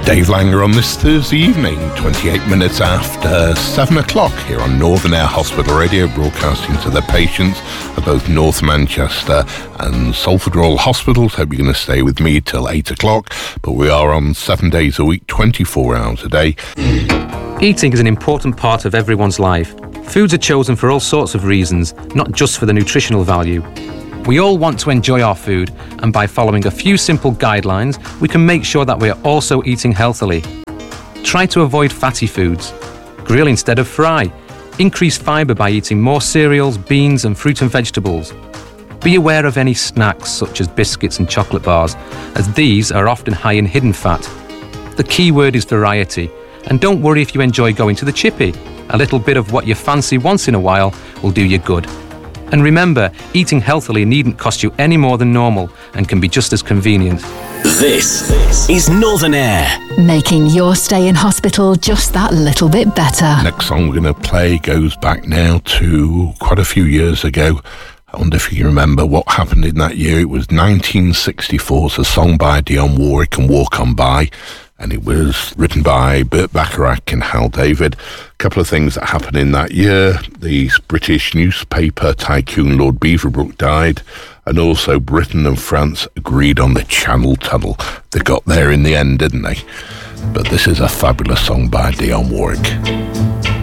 Dave Langer on this Thursday evening, 28 minutes after 7 o'clock here on Northern Air Hospital Radio, broadcasting to the patients of both North Manchester and Salford Royal Hospitals. Hope you're going to stay with me till 8 o'clock, but we are on 7 days a week, 24 hours a day. Eating is an important part of everyone's life. Foods are chosen for all sorts of reasons, not just for the nutritional value. We all want to enjoy our food, and by following a few simple guidelines, we can make sure that we are also eating healthily. Try to avoid fatty foods. Grill instead of fry. Increase fibre by eating more cereals, beans and fruit and vegetables. Be aware of any snacks such as biscuits and chocolate bars, as these are often high in hidden fat. The key word is variety, and don't worry if you enjoy going to the chippy. A little bit of what you fancy once in a while will do you good. And remember, eating healthily needn't cost you any more than normal and can be just as convenient. This is Northern Air. Making your stay in hospital just that little bit better. Next song we're going to play goes back now to quite a few years ago. I wonder if you remember what happened in that year. It was 1964. It's a song by Dionne Warwick and Walk On By. And it was written by Burt Bacharach and Hal David. A couple of things that happened in that year. The British newspaper tycoon Lord Beaverbrook died, and also Britain and France agreed on the Channel Tunnel. They got there in the end, didn't they? But this is a fabulous song by Dionne Warwick.